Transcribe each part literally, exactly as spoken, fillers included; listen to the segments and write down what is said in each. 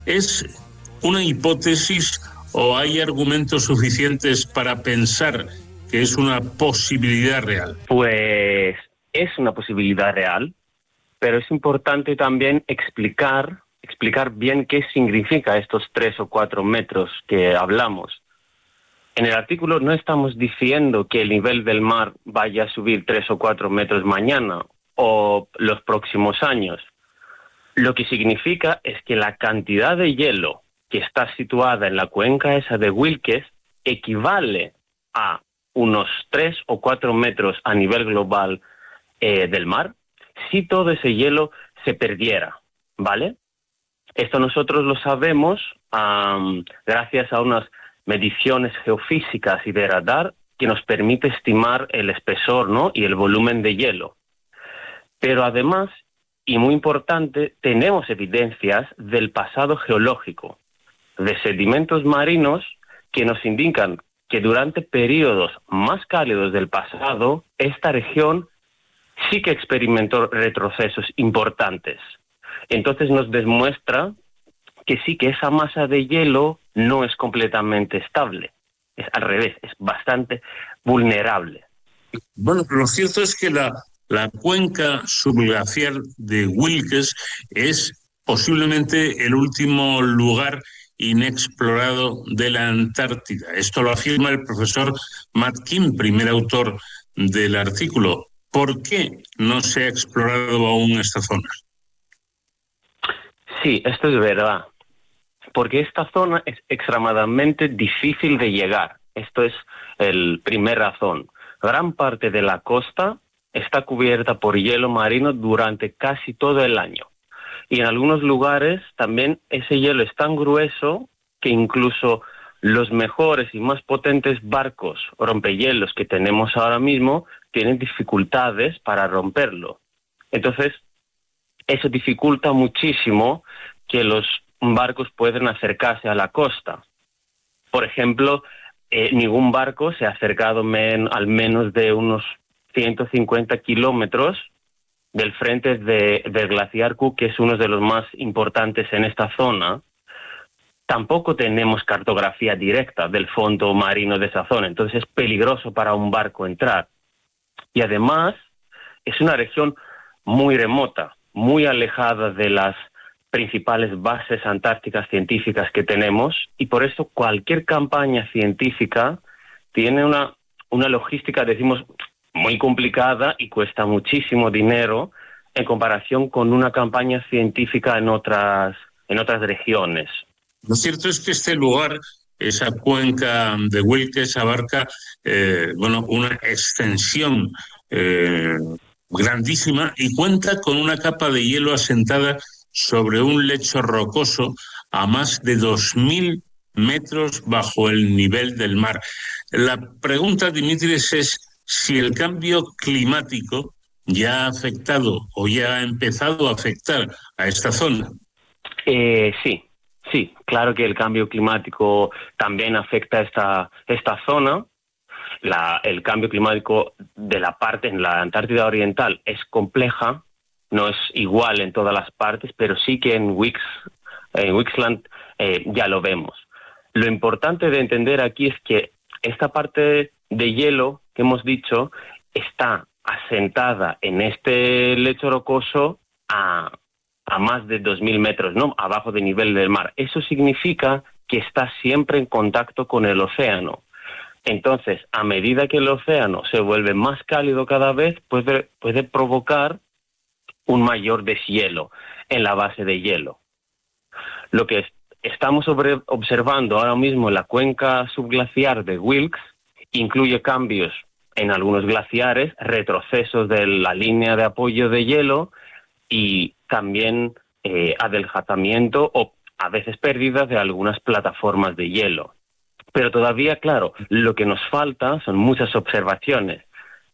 ¿Es una hipótesis o hay argumentos suficientes para pensar que es una posibilidad real? Pues es una posibilidad real, pero es importante también explicar, explicar bien qué significa estos tres o cuatro metros que hablamos. En el artículo no estamos diciendo que el nivel del mar vaya a subir tres o cuatro metros mañana o los próximos años. Lo que significa es que la cantidad de hielo que está situada en la cuenca esa de Wilkes equivale a unos tres o cuatro metros a nivel global eh, del mar, si todo ese hielo se perdiera, ¿vale? Esto nosotros lo sabemos um, gracias a unas mediciones geofísicas y de radar que nos permite estimar el espesor, ¿no?, y el volumen de hielo. Pero además, y muy importante, tenemos evidencias del pasado geológico, de sedimentos marinos que nos indican que durante periodos más cálidos del pasado, esta región sí que experimentó retrocesos importantes. Entonces nos demuestra que sí que esa masa de hielo no es completamente estable. Es al revés, es bastante vulnerable. Bueno, lo cierto es que la, la cuenca subglaciar de Wilkes es posiblemente el último lugar inexplorado de la Antártida. Esto lo afirma el profesor Matt Kim, primer autor del artículo. ¿Por qué no se ha explorado aún esta zona? Sí, esto es verdad, porque esta zona es extremadamente difícil de llegar. Esto es la primera razón. Gran parte de la costa está cubierta por hielo marino durante casi todo el año. Y en algunos lugares también ese hielo es tan grueso que incluso los mejores y más potentes barcos rompehielos que tenemos ahora mismo tienen dificultades para romperlo. Entonces, eso dificulta muchísimo que los barcos puedan acercarse a la costa. Por ejemplo, eh, ningún barco se ha acercado men, al menos de unos ciento cincuenta kilómetros del frente de, del glaciar Cook, que es uno de los más importantes en esta zona. Tampoco tenemos cartografía directa del fondo marino de esa zona, entonces es peligroso para un barco entrar. Y además es una región muy remota, muy alejada de las principales bases antárticas científicas que tenemos, y por eso cualquier campaña científica tiene una, una logística, decimos, muy complicada y cuesta muchísimo dinero en comparación con una campaña científica en otras, en otras regiones. Lo cierto es que este lugar, esa cuenca de Wilkes, abarca eh, bueno, una extensión eh, grandísima y cuenta con una capa de hielo asentada sobre un lecho rocoso a más de dos mil metros bajo el nivel del mar. La pregunta, Dimitris, es si el cambio climático ya ha afectado o ya ha empezado a afectar a esta zona. Eh, sí, sí, claro que el cambio climático también afecta a esta, esta zona. La, el cambio climático de la parte en la Antártida Oriental es compleja, no es igual en todas las partes, pero sí que en Wix, en Wixland eh, ya lo vemos. Lo importante de entender aquí es que esta parte de hielo que hemos dicho está asentada en este lecho rocoso a, a más de dos mil metros, ¿no?, abajo del nivel del mar. Eso significa que está siempre en contacto con el océano. Entonces, a medida que el océano se vuelve más cálido cada vez, puede, puede provocar un mayor deshielo en la base de hielo. Lo que es, estamos sobre, observando ahora mismo en la cuenca subglaciar de Wilkes incluye cambios en algunos glaciares, retrocesos de la línea de apoyo de hielo y también eh, adelgazamiento o a veces pérdidas de algunas plataformas de hielo. Pero todavía, claro, lo que nos falta son muchas observaciones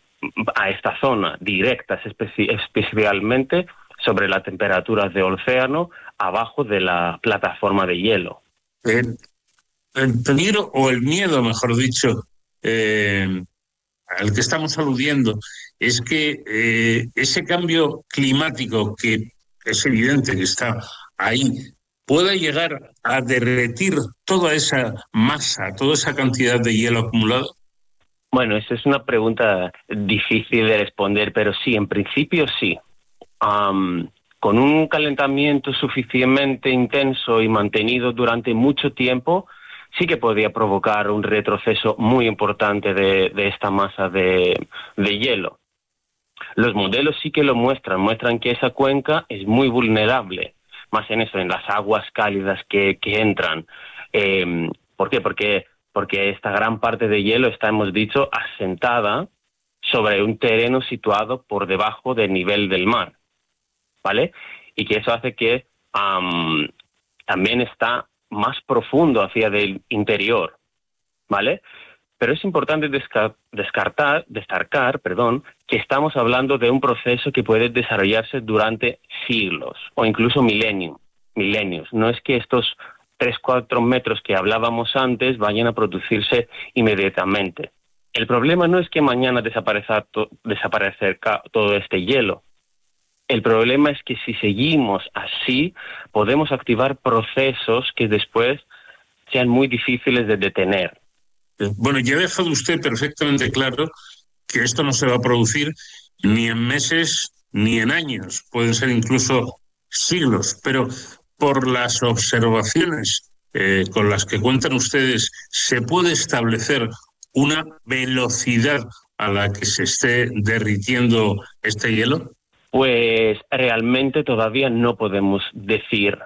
a esta zona directas, especi- especialmente sobre la temperatura del océano abajo de la plataforma de hielo. El, el peligro o el miedo, mejor dicho, eh, al que estamos aludiendo, es que eh, ese cambio climático, que es evidente que está ahí, pueda llegar a derretir toda esa masa, toda esa cantidad de hielo acumulado? Bueno, esa es una pregunta difícil de responder, pero sí, en principio sí. Um, con un calentamiento suficientemente intenso y mantenido durante mucho tiempo, sí que podría provocar un retroceso muy importante de, de esta masa de, de hielo. Los modelos sí que lo muestran, muestran que esa cuenca es muy vulnerable, más en eso, en las aguas cálidas que, que entran. Eh, ¿Por qué? Porque, porque esta gran parte de hielo está, hemos dicho, asentada sobre un terreno situado por debajo del nivel del mar, ¿vale? Y que eso hace que um, también está más profundo hacia el interior, ¿vale? Pero es importante desca- descartar, destacar, perdón, que estamos hablando de un proceso que puede desarrollarse durante siglos o incluso milenios. milenios. No es que estos tres, cuatro metros que hablábamos antes vayan a producirse inmediatamente. El problema no es que mañana desaparezca to- desaparezca todo este hielo. El problema es que si seguimos así, podemos activar procesos que después sean muy difíciles de detener. Bueno, ya ha dejado usted perfectamente claro que esto no se va a producir ni en meses ni en años, pueden ser incluso siglos, pero por las observaciones eh, con las que cuentan ustedes, ¿se puede establecer una velocidad a la que se esté derritiendo este hielo? Pues realmente todavía no podemos decir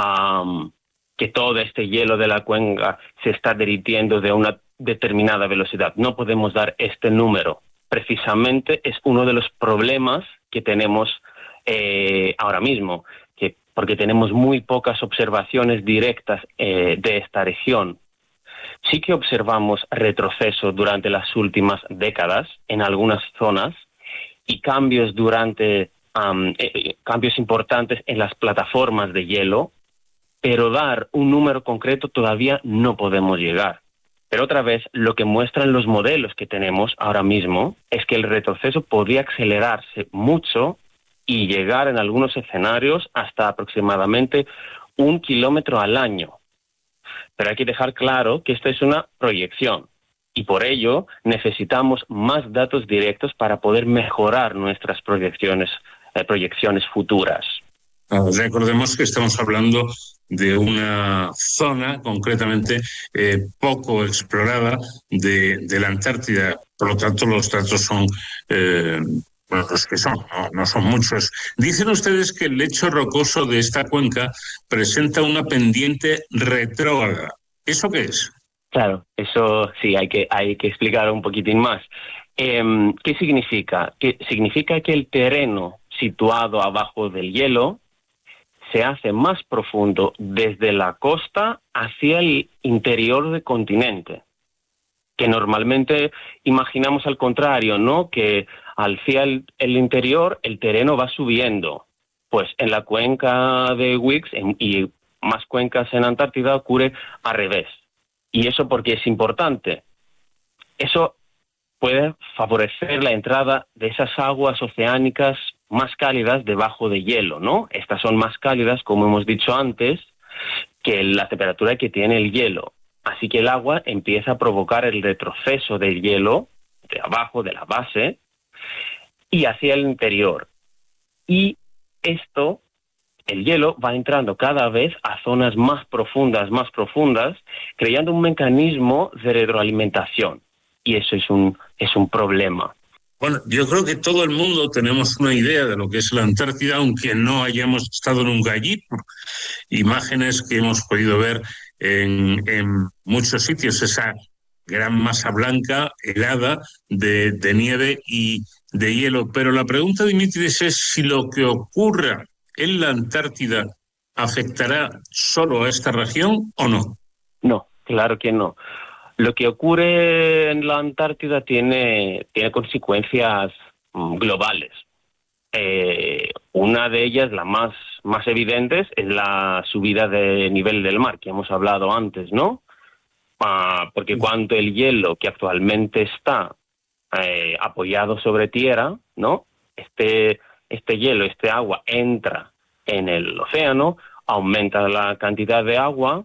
um, que todo este hielo de la cuenca se está derritiendo de una determinada velocidad. No podemos dar este número. Precisamente es uno de los problemas que tenemos eh, ahora mismo, que, porque tenemos muy pocas observaciones directas eh, de esta región. Sí que observamos retroceso durante las últimas décadas en algunas zonas y cambios durante um, eh, cambios importantes en las plataformas de hielo, pero dar un número concreto todavía no podemos llegar. Pero otra vez, lo que muestran los modelos que tenemos ahora mismo es que el retroceso podría acelerarse mucho y llegar en algunos escenarios hasta aproximadamente un kilómetro al año. Pero hay que dejar claro que esta es una proyección y por ello necesitamos más datos directos para poder mejorar nuestras proyecciones, eh, proyecciones futuras. Recordemos que estamos hablando de una zona concretamente eh, poco explorada de, de la Antártida. Por lo tanto, los datos son eh, bueno, los que son, no, no son muchos. Dicen ustedes que el lecho rocoso de esta cuenca presenta una pendiente retrógrada. ¿Eso qué es? Claro, eso sí, hay que, hay que explicar un poquitín más. Eh, ¿Qué significa? Que significa que el terreno situado abajo del hielo se hace más profundo desde la costa hacia el interior del continente, que normalmente imaginamos al contrario, ¿no? Que hacia el, el interior el terreno va subiendo. Pues en la cuenca de Wicks en, y más cuencas en Antártida ocurre al revés. ¿Y eso por qué es importante? Eso puede favorecer la entrada de esas aguas oceánicas más cálidas debajo de hielo, ¿no? Estas son más cálidas, como hemos dicho antes, que la temperatura que tiene el hielo. Así que el agua empieza a provocar el retroceso del hielo de abajo, de la base, y hacia el interior. Y esto, el hielo va entrando cada vez a zonas más profundas, más profundas, creando un mecanismo de retroalimentación. Y eso es un, es un problema. Bueno, yo creo que todo el mundo tenemos una idea de lo que es la Antártida, aunque no hayamos estado nunca allí, por imágenes que hemos podido ver en, en muchos sitios, esa gran masa blanca, helada, de, de nieve y de hielo. Pero la pregunta, Dimitris, es si lo que ocurra en la Antártida afectará solo a esta región o no. No, claro que no. Lo que ocurre en la Antártida tiene, tiene consecuencias mm, globales. Eh, una de ellas, la más, más evidente, es la subida de nivel del mar, que hemos hablado antes, ¿no? Ah, porque cuando el hielo que actualmente está eh, apoyado sobre tierra, ¿no? Este, este hielo, este agua entra en el océano, aumenta la cantidad de agua